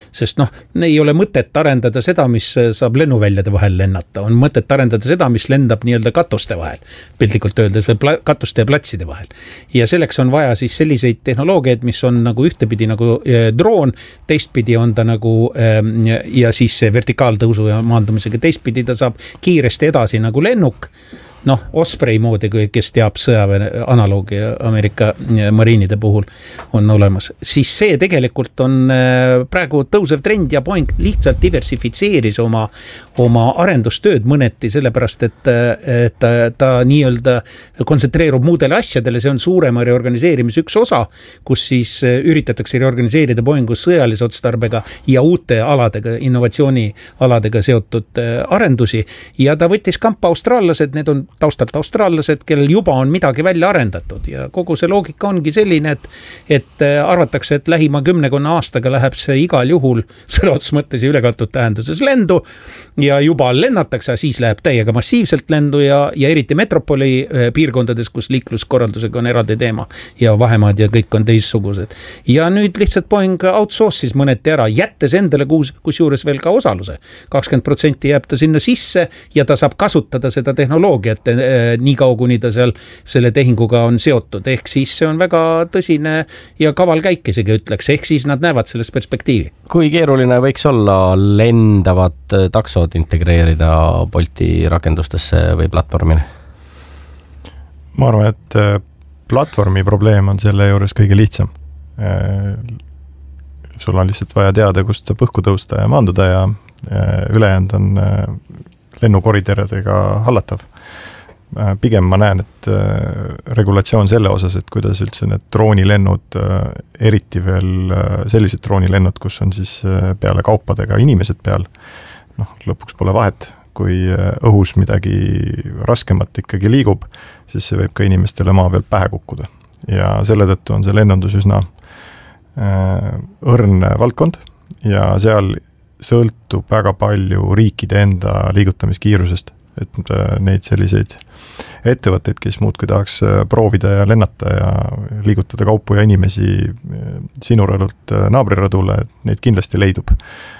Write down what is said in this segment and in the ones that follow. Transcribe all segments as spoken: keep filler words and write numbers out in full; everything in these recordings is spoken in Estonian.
sest noh, ei ole mõtet arendada seda, mis saab lennuväljade vahel lennata, on mõtet arendada seda, mis lendab nii-öelda katuste vahel, piltlikult öeldes või pla- katuste ja platside vahel. Ja selleks on vaja siis selliseid tehnoloogiaid, mis on nagu ühtepidi nagu äh, droon, teistpidi on ta nagu äh, ja siis see vertikaaltõusu ja maandumisega, teistpidi ta saab kiiresti edasi nagu lennuk, noh, Osprey moodi, kes teab sõjaväe analoogi Ameerika mariinide puhul on olemas, siis see tegelikult on praegu tõusev trend ja Boeing lihtsalt diversifitseeris oma, oma arendustööd mõneti, sellepärast et, et ta, ta nii-öelda kontsentreerub muudele asjadele, see on suurema reorganiseerimise üks osa, kus siis üritatakse reorganiseerida Boeingu sõjalise otstarbega ja uute aladega, innovatsioonialadega seotud arendusi ja ta võttis kampa austraallased, need on taustalt austraallased, kellel juba on midagi välja arendatud ja kogu see loogika ongi selline, et, et arvatakse, et lähima kümnekonna aastaga läheb see igal juhul sõnaots mõttes ja ülekatud tähenduses lendu ja juba lennatakse, siis läheb täiega massiivselt lendu ja, ja eriti metropoli piirkondades, kus liikluskorraldusega on eraldi teema ja vahemaad ja kõik on teissugused. Ja nüüd lihtsalt Boeing outsource'is mõneti ära, jättes endale kus, kus juures veel ka osaluse. kakskümmend protsenti jääb ta sinna sisse ja ta saab kasutada seda tehnoloogiat nii kaua, kuni ta seal selle tehinguga on seotud. Ehk siis see on väga tõsine ja kaval käik isegi ütleks. Ehk siis nad näevad sellest perspektiivi. Kui keeruline võiks olla lendavad taksod integreerida Bolti rakendustesse või platvormile? Ma arvan, et platvormi probleem on selle juures kõige lihtsam. Sul on lihtsalt vaja teada, kust saab õhku tõusta ja maanduda ja ülejäänud on lennukoridoridega hallatav. Pigem ma näen, et regulatsioon selle osas, et kuidas üldse need droonilennud, eriti veel sellised droonilennud, kus on siis peale kaupadega inimesed peal, noh, lõpuks pole vahet, kui õhus midagi raskemat ikkagi liigub, siis see võib ka inimestele maa peal pähe kukkuda. Ja selle tõttu on see lennundus üsna õrn valdkond ja seal sõltub väga palju riikide enda liigutamiskiirusest, et neid selliseid ettevõtteid, kes muudkui tahaks proovida ja lennata ja liigutada kaupu ja inimesi sinu rõdult naabrirõdule, neid kindlasti leidub.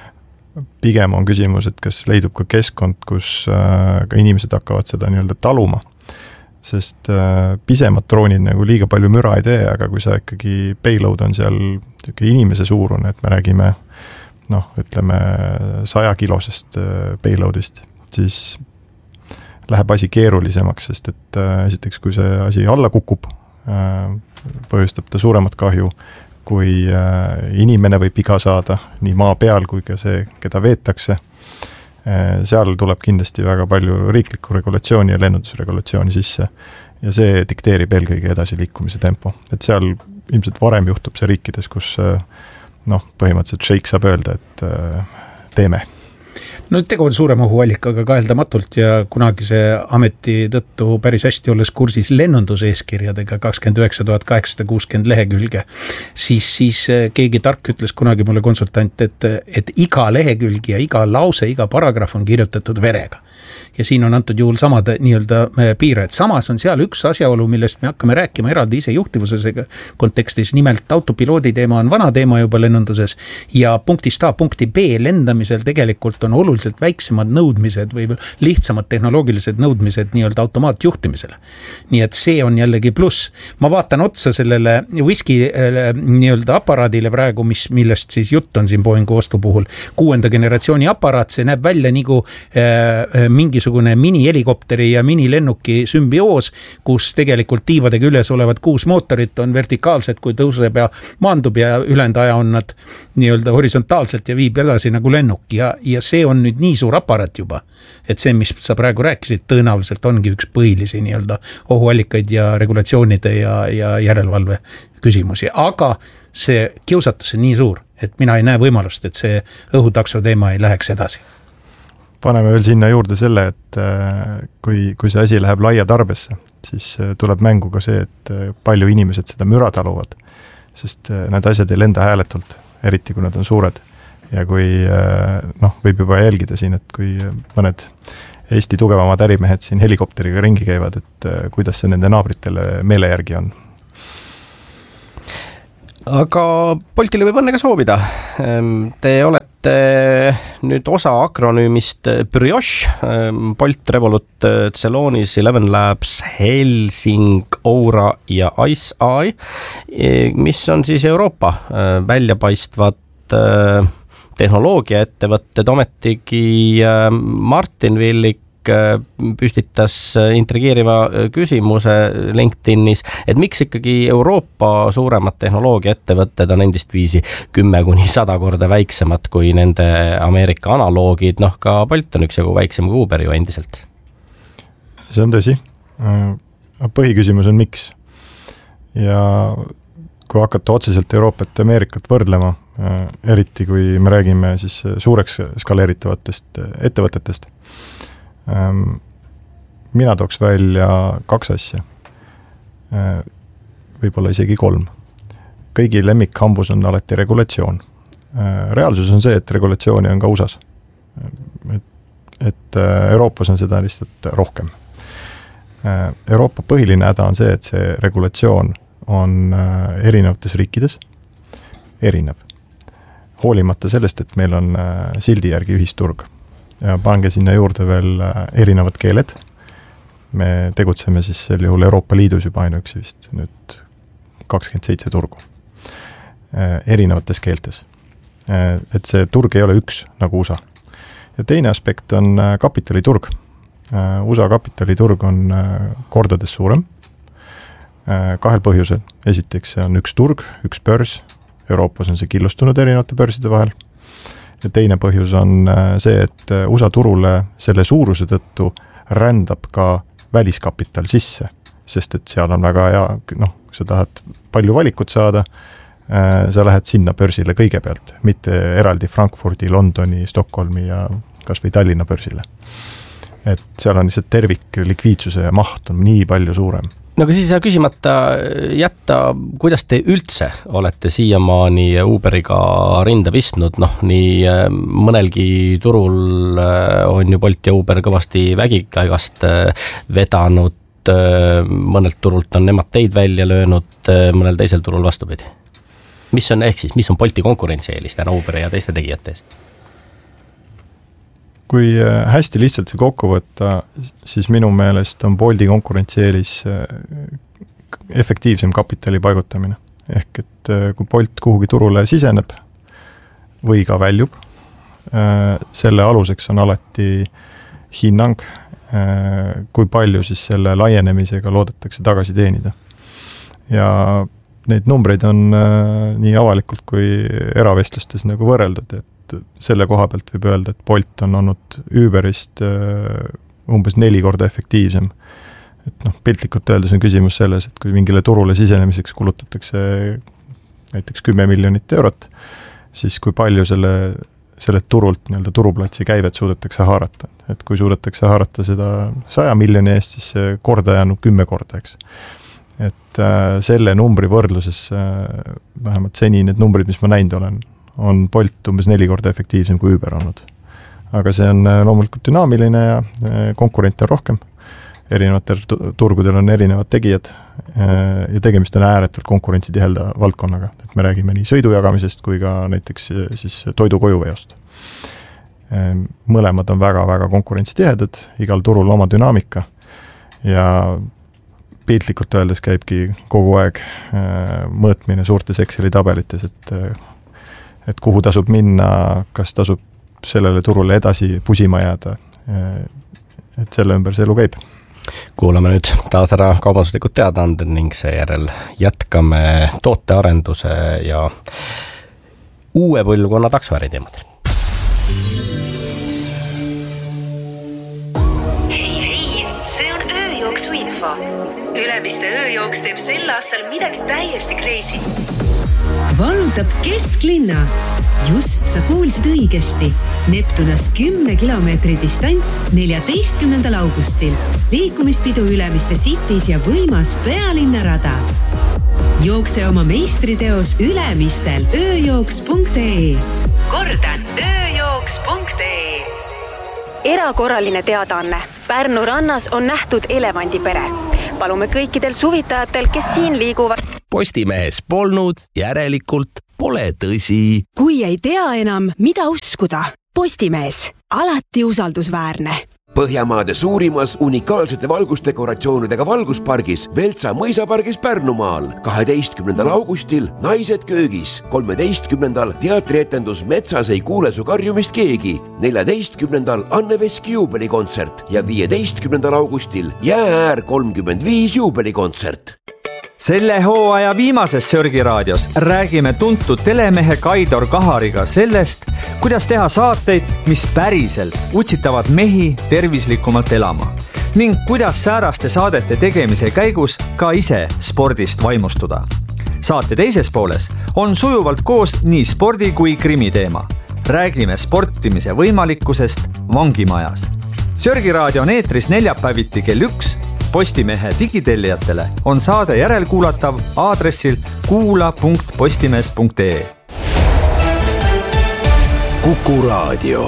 Pigem on küsimus, et kas leidub ka keskkond, kus ka inimesed hakkavad seda nii-öelda taluma, sest pisemad droonid nagu liiga palju müra ei tee, aga kui sa ikkagi payload on seal inimese suurune, et me räägime noh, ütleme saja kilosest payloadist, siis läheb asi keerulisemaks, sest et äh, esiteks, kui see asi alla kukub, äh, põhjustab ta suuremat kahju, kui äh, inimene võib viga saada nii maa peal kui ka see, keda veetakse. Äh, seal tuleb kindlasti väga palju riiklikku regulatsiooni ja lennundusregulatsiooni sisse ja see dikteerib eelkõige edasi liikumise tempo. Et seal ilmselt varem juhtub see riikides, kus äh, noh, põhimõtteliselt shake saab öelda, et äh, teeme. No tegu on suurem ohuallikaga kaheldamatult ja kunagise ameti tõttu päris hästi olles kursis lennunduseeskirjadega kakskümmend üheksa tuhat kaheksasada kuuskümmend lehekülge, siis, siis keegi tark ütles kunagi mulle konsultant, et, et iga lehekülg ja iga lause, iga paragrahv on kirjutatud verega. Ja siin on antud juhul samad nii-öelda piirajad. Samas on seal üks asjaolu, millest me hakkame rääkima eraldi ise juhtivuse kontekstis. Nimelt autopiloodi teema on vana teema juba lennunduses ja punktist A punkti B lendamisel tegelikult on oluliselt väiksemad nõudmised või lihtsamad tehnoloogilised nõudmised nii-öelda automaatjuhtimisele. Nii et see on jällegi pluss. Ma vaatan otsa sellele whisky nii-öelda aparaadile praegu, mis, millest siis jutt on siin Boeingu ostu puhul. Kuuenda generatsiooni aparaat, see näeb välja nagu äh, mingisugune mini-helikopteri ja mini-lennuki sümbioos, kus tegelikult tiivadega üles olevad kuus mootorit on vertikaalsed, kui tõuseb ja maandub ja ülejäänud aja on nad nii-öelda horisontaalselt ja viib edasi nagu lennuk ja, ja see on nüüd nii suur aparaat juba, et see, mis sa praegu rääkisid, tõenäoliselt ongi üks põhilisi nii-öelda ohuallikaid ja regulatsioonide ja, ja järelevalve küsimusi, aga see kiusatus on nii suur, et mina ei näe võimalust, et see õhutakso teema ei läheks edasi. Paneme veel sinna juurde selle, et kui, kui see asi läheb laia tarbesse, siis tuleb mängu ka see, et palju inimesed seda müra taluvad, sest need asjad ei lenda hääletult, eriti kui nad on suured. Ja kui noh, võib juba jälgida siin, et kui mõned Eesti tugevamad ärimehed siin helikopteriga ringi käivad, et kuidas see nende naabritele meele järgi on. Aga Boltile võib õnne ka soovida. Te olete olete nüüd osa akronüümist Brioche, Bolt, Revolut, Celonis, Eleven Labs, Helsing, Aura ja Ice Eye, mis on siis Euroopa väljapaistvad tehnoloogiaettevõtted, ometigi Martin Villig püstitas intrigeeriva küsimuse LinkedInis, et miks ikkagi Euroopa suuremad tehnoloogiaettevõtted on endist viisi kümme kuni sada korda väiksemad kui nende Ameerika analoogid, noh ka Bolt on üks jagu väiksem kui Uber ju endiselt. See on tõsi. Põhiküsimus on miks. Ja kui hakata otseselt Euroopat ja Ameerikat võrdlema, eriti kui me räägime siis suureks skaleeritavatest ettevõtetest, mina tooks välja kaks asja, võib-olla isegi kolm. Kõigi lemmikhambus on alati regulatsioon. Reaalsus on see, et regulatsiooni on ka U S A-s. Et, et Euroopas on seda lihtsalt rohkem. Euroopa põhiline häda on see, et see regulatsioon on erinevates riikides erinev. Hoolimata sellest, et meil on sildi järgi ühisturg. Ja pange sinna juurde veel erinevad keeled. Me tegutseme siis sel juhul Euroopa Liidus juba ainuüksi vist nüüd kakskümmend seitse turgu. Erinevates keeltes. Et see turg ei ole üks nagu U S A. Ja teine aspekt on kapitaliturg. U S A kapitaliturg on kordades suurem. Kahel põhjusel. Esiteks see on üks turg, üks börs. Euroopas on see killustunud erinevate börside vahel. Ja teine põhjus on see, et U S A turule selle suuruse tõttu rändab ka väliskapital sisse, sest et seal on väga hea, noh, kui sa tahad palju valikut saada, sa lähed sinna börsile kõigepealt, mitte eraldi Frankfurdi, Londoni, Stockholmi ja kas või Tallinna börsile. Et seal on lihtsalt tervik likviidsuse ja maht on nii palju suurem. No aga siis ei saa küsimata jätta, kuidas te üldse olete siiamaani Uberiga rinda pistnud, noh nii mõnelgi turul on ju Bolt ja Uber kõvasti vägikaigast vedanud, mõnelt turult on nemad teid välja löönud, mõnel teisel turul vastupidi. Mis on ehk siis, mis on Bolti konkurentsieelis täna Uberi ja teiste tegijates? Kui hästi lihtsalt see kokku võtta, siis minu meelest on Bolti konkurentsieelis efektiivsem kapitali paigutamine. Ehk et kui Bolt kuhugi turule siseneb või ka väljub, selle aluseks on alati hinnang, kui palju siis selle laienemisega loodetakse tagasi teenida. Ja neid numbreid on nii avalikult kui eravestlustes nagu võrreldud, et selle koha pealt võib öelda, et Bolt on olnud Uberist umbes neli korda efektiivsem. Et noh, piltlikult öeldes on küsimus selles, et kui mingile turule sisenemiseks kulutatakse näiteks kümme miljonit eurot, siis kui palju selle, selle turult, nii-öelda turuplatsi käivet suudetakse haarata. Et kui suudetakse haarata seda saja miljoni eest, siis see kordaja on kümme korda, eks. Et äh, selle numbri võrdluses, äh, vähemalt seni need numbrid, mis ma näinud olen, on Bolt umbes neli korda efektiivsem kui Uber olnud. Aga see on loomulikult dünaamiline ja konkurente on rohkem. Erinevatel turgudel on erinevad tegijad ja tegemist on ääretult konkurentsitihelda valdkonnaga. Et me räägime nii sõidu jagamisest kui ka näiteks siis toidu kojuveost. Mõlemad on väga-väga konkurentsitihedad, igal turul oma dünaamika ja piltlikult öeldes käibki kogu aeg mõõtmine suurtes Exceli tabelites, et et kuhu tasub minna, kas tasub sellele turule edasi pusima jääda, et selle ümber see elu käib. Kuulame nüüd taas ära kaubanduslikud teadaanded ning seejärel jätkame tootearenduse ja uue põlvkonna taksoäri teemadel. Hei, hei, see on ööjooksu info. Ülemiste ööjooks teeb sel aastal midagi täiesti crazy. Vallutab kesklinna. Just sa kuulsid õigesti. Neptunas kümne kilomeetri distants neljateistkümnendal augustil. Liikumispidu Ülemiste Cities ja võimas pealinnarada. Jookse oma meistriteos Ülemistel ööjooks punkt ee. Kordan, ööjooks punkt ee. Erakorraline teadaanne. Pärnu rannas on nähtud elevandipere. Palume kõikidel suvitajatel, kes siin liiguvad. Postimehes polnud, järelikult pole tõsi. Kui ei tea enam, mida uskuda, Postimees, alati usaldusväärne. Põhjamaade suurimas unikaalsete valgusdekoratsioonidega valguspargis Veltsa mõisapargis Pärnumaal kaheteistkümnendal augustil Naised köögis, kolmeteistkümnendal teatrietendus Metsas ei kuule su karjumist keegi, neljateistkümnendal Anne Veski juubelikontsert ja viieteistkümnendal augustil Jäääär kolmkümmend viis juubelikontsert. Selle hooaja viimases Sörgiraadios räägime tuntud telemehe Kaidor Kahariga sellest, kuidas teha saateid, mis päriselt utsitavad mehi tervislikumalt elama ning kuidas sääraste saadete tegemise käigus ka ise spordist vaimustuda. Saate teises pooles on sujuvalt koos nii spordi kui krimi teema. Räägime sportimise võimalikkusest vangimajas. Sörgiraadio on eetris neljapäeviti kell üks. Postimehe digitellijatele on saade järelkuulatav aadressil kuula punkt postimees punkt ee. Kuku Raadio.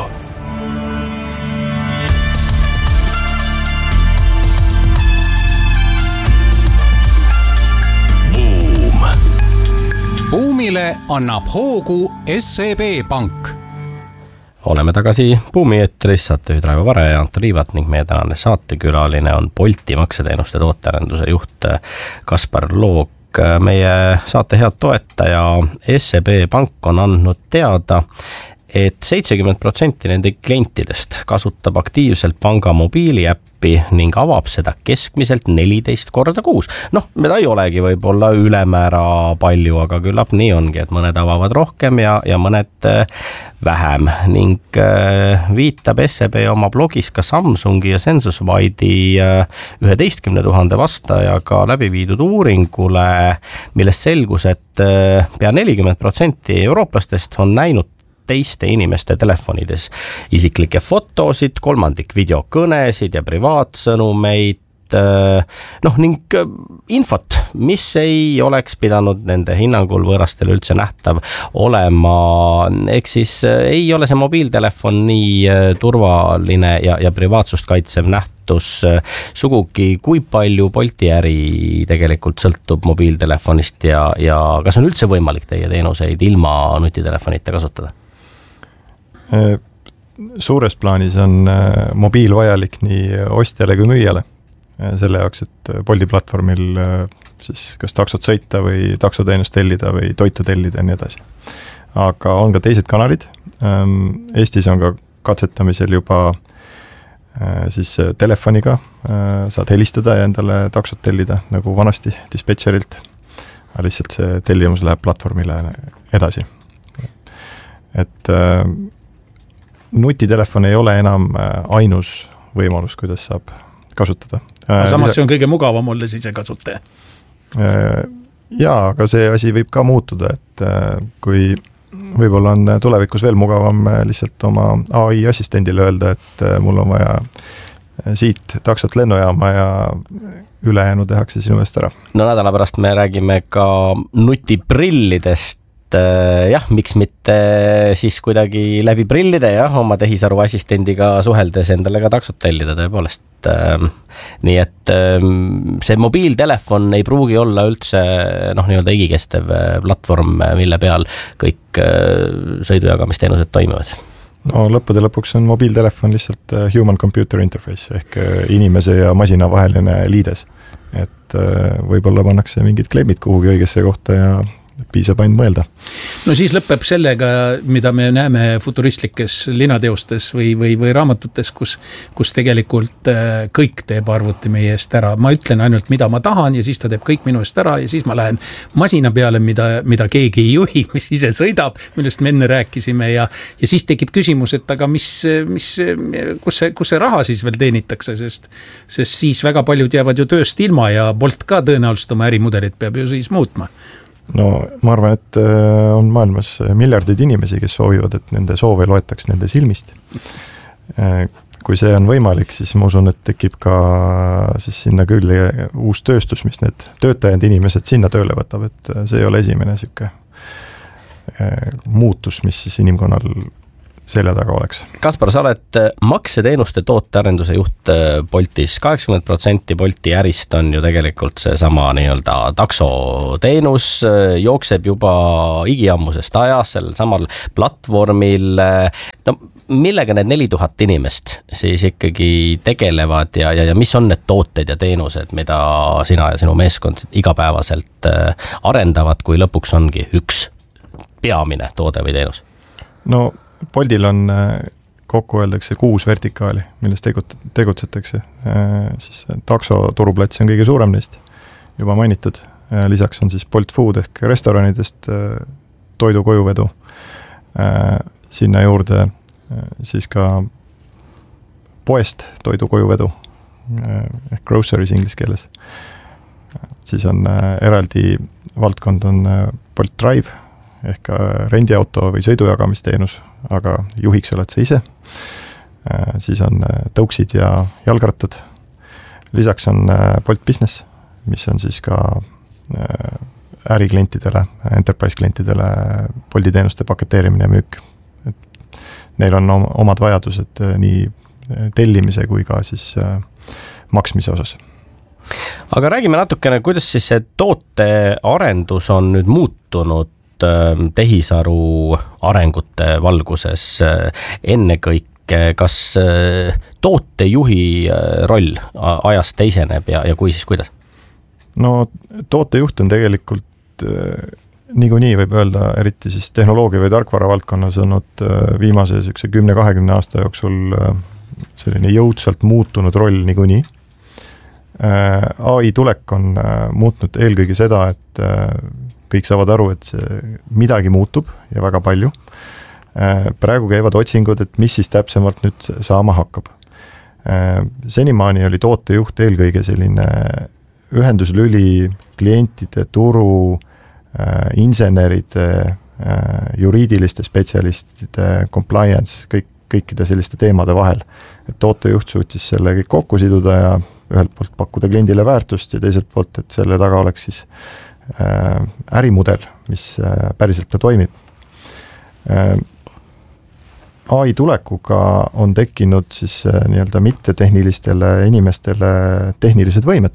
Buum. Buumile annab hoogu S E B Pank. Oleme tagasi Buumi eetris, saatejuhid Raivo Vare ja Anto Liivat ning meie tänane saatekülaline on Bolti makseteenuste tootearenduse juht Kaspar Loog. Meie saate head toetaja S E B Pank on andnud teada, et seitsekümmend protsenti nende klientidest kasutab aktiivselt panga mobiiliäppi ning avab seda keskmiselt neliteist korda kuus. Noh, mida ei olegi võib-olla ülemäära palju, aga küllap nii ongi, et mõned avavad rohkem ja, ja mõned vähem ning viitab S E B oma blogis ka Samsungi ja Sensuswide'i üheteistkümne tuhande vastajaga läbi viidud uuringule, millest selgus, et pea nelikümmend protsenti eurooplastest on näinud teiste inimeste telefonides isiklikke fotosid, kolmandik videokõnesid ja privaatsõnumeid, noh ning infot, mis ei oleks pidanud nende hinnangul võõrastele üldse nähtav olema, ehk siis ei ole see mobiiltelefon nii turvaline ja, ja privaatsust kaitsev nähtus sugugi, kui palju Bolti äri tegelikult sõltub mobiiltelefonist ja, ja kas on üldse võimalik teie teenuseid ilma nutitelefonita kasutada? Suures plaanis on mobiil vajalik nii ostjale kui müüjale. Selle jaoks, et Bolti platvormil siis kas taksot sõita või taksoteenust tellida või toitu tellida ja nii edasi. Aga on ka teised kanalid. Eestis on ka katsetamisel juba siis telefoniga saad helistada ja endale taksot tellida nagu vanasti dispetšerilt. Aga lihtsalt see tellimus läheb platvormile edasi. Et nutitelefon ei ole enam ainus võimalus, kuidas saab kasutada. Samas see on kõige mugavam olles ise kasutaja. Jaa, aga see asi võib ka muutuda, et kui võib-olla on tulevikus veel mugavam lihtsalt oma A I assistendile öelda, et mul on vaja siit taksot lennujaama ja ülejäänu tehakse sinu eest ära. No nädala pärast me räägime ka nutiprillidest. Jah, miks mitte siis kuidagi läbi prillide ja oma tehisaru assistendiga suheldes endale ka taksot tellida tõepoolest. Nii et see mobiiltelefon ei pruugi olla üldse noh, nii-öelda igikestev platvorm, mille peal kõik sõidujagamisteenused toimivad. No lõppude lõpuks on mobiiltelefon lihtsalt human computer interface ehk inimese ja masina vaheline liides. Et võib-olla pannakse mingid klemmid kuhugi õigesse kohta ja piisab ainult mõelda. No siis lõpeb sellega, mida me näeme futuristlikes linateostes või, või, või raamatutes, kus, kus tegelikult kõik teeb arvuti meie eest ära. Ma ütlen ainult, mida ma tahan ja siis ta teeb kõik minu eest ära ja siis ma lähen masina peale, mida, mida keegi ei juhi, mis ise sõidab, millest me enne rääkisime ja, ja siis tekib küsimus, et aga mis, mis, kus see, kus see raha siis veel teenitakse, sest, sest siis väga paljud jäävad ju tööst ilma ja Bolt ka tõenäoliselt oma ärimudelit peab ju siis muutma. No ma arvan, et on maailmas miljardid inimesi, kes soovivad, et nende soove loetaks nende silmist. Kui see on võimalik, siis ma usun, et tekib ka siis sinna küll uus tööstus, mis need töötajad inimesed sinna tööle võtab, et see ei ole esimene siuke muutus, mis siis inimkonnal selja taga oleks. Kaspar, sa oled makseteenuste tootearenduse juht Boltis. kaheksakümmend protsenti Bolti ärist on ju tegelikult see sama nii-öelda taksoteenus, jookseb juba igiammusest ajas sellel samal platvormil. No, millega need neli tuhat inimest siis ikkagi tegelevad ja, ja, ja mis on need tooted ja teenused, mida sina ja sinu meeskond igapäevaselt arendavad, kui lõpuks ongi üks peamine toode või teenus? No Boltil on kokku öeldakse kuus vertikaali, milles tegut- tegutsetakse. Siis takso turuplats on kõige suurem neist, juba mainitud. Lisaks on siis Bolt Food ehk restoranidest toidu kojuvedu. Sinna juurde siis ka poest toidu kojuvedu ehk groceries inglis keeles. Siis on eraldi valdkond on Bolt Drive ehk rendiauto või sõidujagamisteenus, aga juhiks oled sa ise. Siis on tõuksid ja jalgrattad. Lisaks on Bolt Business, mis on siis ka äriklientidele, enterprise klientidele Bolti teenuste paketeerimine ja müük. Neil on omad vajadused nii tellimise kui ka siis maksmise osas. Aga räägime natukene, kuidas siis see tootearendus on nüüd muutunud tehisaru arengute valguses ennekõike, kas tootejuhi roll ajast teiseneb ja, ja kui siis kuidas? No tootejuht on tegelikult niikuinii võib öelda, eriti siis tehnoloogia või tarkvara valdkonnas olnud viimase kümne kahekümne aasta jooksul selline jõudsalt muutunud roll niikuinii. A I tulek on muutnud eelkõige seda, et kõik saavad aru, et see midagi muutub ja väga palju. Praegu käivad otsingud, et mis siis täpsemalt nüüd saama hakkab. Senimaani oli tootejuht eelkõige selline ühenduslüli klientide, turu, inseneride, juriidiliste spetsialistide, compliance, kõik, kõikide selliste teemade vahel. Et tootejuht suutis selle kõik kokku siduda ja ühelt poolt pakkuda kliendile väärtust ja teiselt poolt, et selle taga oleks siis ärimudel, mis päriselt ka toimib. A I tulekuga on tekkinud siis nii-öelda mittetehnilistele inimestele tehnilised võimed.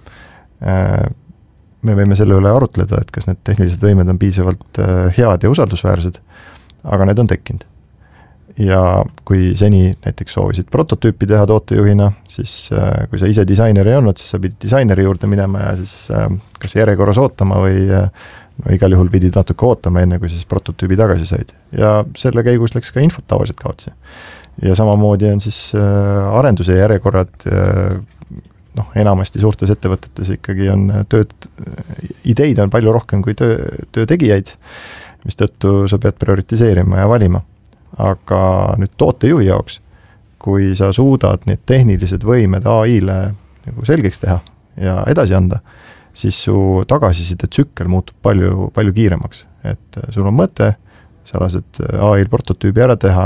Me võime selle üle arutleda, et kas need tehnilised võimed on piisavalt head ja usaldusväärsed, aga need on tekkinud. Ja kui seni näiteks soovisid prototüüpi teha tootejuhina, siis kui sa ise disainer ei olnud, siis sa pidid disaineri juurde minema ja siis kas järjekorras ootama või no igal juhul pidid natuke ootama enne, kui siis prototüübi tagasi said. Ja selle käigus läks ka infot tavaliselt kaotsi. Ja samamoodi on siis arenduse järjekorrad, noh, enamasti suurtes ettevõtetes ikkagi on tööd, ideid on palju rohkem kui töö, töö tegijaid, mis tõttu sa pead prioritiseerima ja valima. Aga nüüd tootejuhi jaoks, kui sa suudad need tehnilised võimed A I-le nagu selgeks teha ja edasi anda, siis su tagasiside tsükkel muutub palju, palju kiiremaks. Et sul on mõte, sa lased A I-l prototüübi ära teha,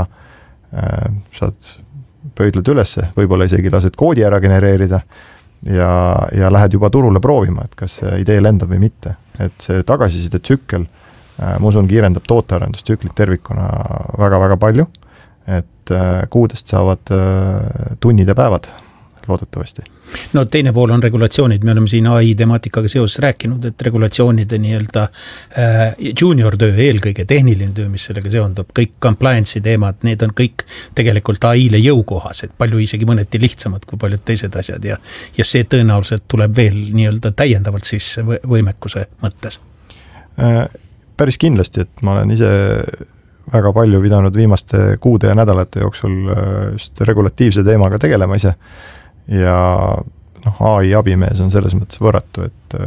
saad pöidlad ülesse, võib-olla isegi lased koodi ära genereerida ja, ja lähed juba turule proovima, et kas see idee lendab või mitte. Et see tagasiside tsükkel ma usun, kiirendab tootearendustsüklit tervikuna väga-väga palju, et kuudest saavad tunnid ja päevad loodetavasti. No teine pool on regulatsioonid, me oleme siin A I temaatikaga seoses rääkinud, et regulatsioonide nii-öelda junior töö, eelkõige tehniline töö, mis sellega seondub, kõik compliance'i teemad, need on kõik tegelikult A I-le jõukohased, palju isegi mõneti lihtsamad kui paljud teised asjad ja, ja see tõenäoliselt tuleb veel nii-öelda täiendavalt siis võimekuse mõttes. Päris kindlasti, et ma olen ise väga palju pidanud viimaste kuude ja nädalate jooksul just regulatiivse teemaga tegelema ise ja noh, A I abimees on selles mõttes võrratu, et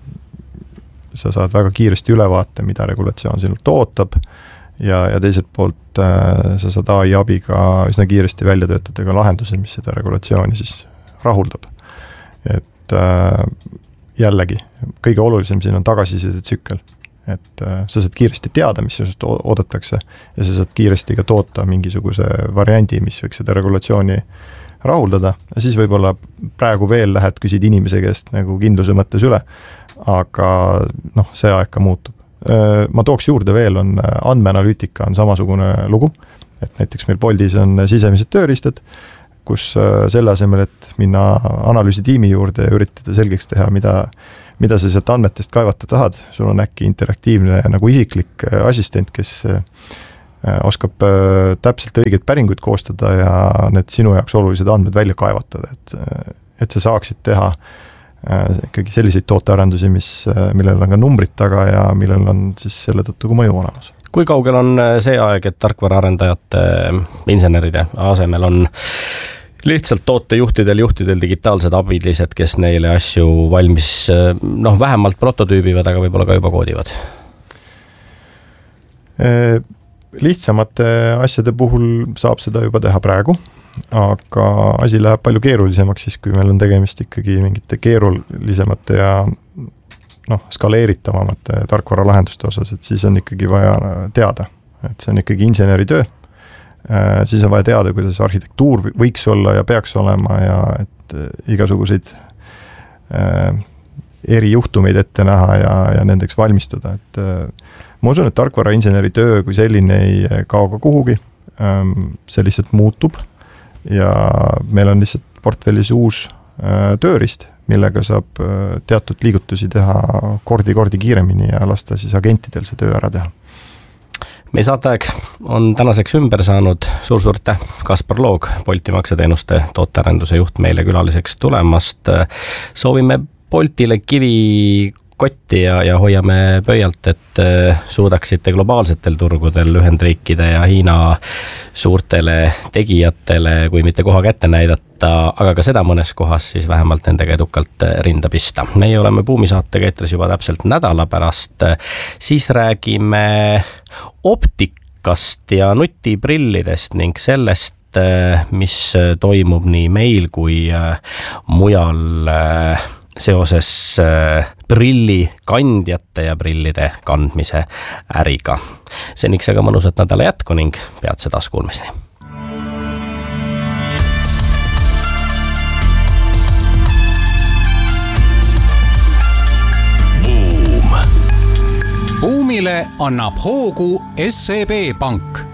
sa saad väga kiiresti ülevaate, mida regulatsioon sinult ootab ja, ja teiselt poolt sa saad A I abiga üsna kiiresti välja töötada ka lahenduse, mis seda regulatsiooni siis rahuldab. Et jällegi, kõige olulisem siin on tagasiside tsükkel. Et sa saad kiiresti teada, mis sinust oodatakse ja sa saad kiiresti ka toota mingisuguse variandi, mis võiks seda regulatsiooni rahuldada ja siis võib-olla praegu veel lähed, küsid inimese käest nagu kindluse mõttes üle, aga noh, see aeg ka muutub. Ma tooks juurde veel, on andmeanalüütika on samasugune lugu, et näiteks meil Boltis on sisemised tööriistad, kus selle asemel, et minna analüüsitiimi juurde ja üritada selgeks teha, mida, mida sa sealt andmetest kaevata tahad, sul on äkki interaktiivne nagu isiklik assistent, kes oskab täpselt õigeid päringuid koostada ja need sinu jaoks olulised andmed välja kaevatada, et, et sa saaksid teha ikkagi selliseid tootearendusi, mis, millel on ka numbrid taga ja millel on siis selle tõttu ka mõju olemas. Kui kaugel on see aeg, et tarkvaraarendajate inseneride asemel on lihtsalt tootejuhtidel, juhtidel digitaalsed abilised, kes neile asju valmis, noh, vähemalt prototüübivad, aga võib-olla ka juba koodivad? Lihtsamate asjade puhul saab seda juba teha praegu, aga asi läheb palju keerulisemaks siis, kui meil on tegemist ikkagi mingite keerulisemate ja noh, skaleeritavamate tarkvaralahenduste osas, et siis on ikkagi vaja teada, et see on ikkagi inseneritöö, siis on vaja teada, kuidas arhitektuur võiks olla ja peaks olema ja et igasuguseid eri juhtumeid ette näha ja, ja nendeks valmistuda, et ma usun, et tarkvarainseneri töö kui selline ei kao ka kuhugi, see lihtsalt muutub ja meil on lihtsalt portfellis uus tööriist, millega saab teatud liigutusi teha kordi-kordi kiiremini ja lasta siis agentidel see töö ära teha. Meie saateaeg on tänaseks ümber saanud. Suur-suur aitäh, Kaspar Loog, Bolti makseteenuste tootearenduse juht meile külaliseks tulemast. Soovime Boltile kivi kotti ja, ja hoiame pöialt, et suudaksite globaalsetel turgudel Ühendriikide ja Hiina suurtele tegijatele, kui mitte koha kätte näidata, aga ka seda mõnes kohas, siis vähemalt nendega edukalt rinda pista. Meie oleme Buumisaatega eetris juba täpselt nädala pärast, siis räägime optikast ja nutiprillidest ning sellest, mis toimub nii meil kui mujal seoses prillikandjate ja prillide kandmise äriga. Seniks aga mõnusat nädala jätku ning peatse taas kuulmisteni. Buum. Buumile annab hoogu S E B Pank.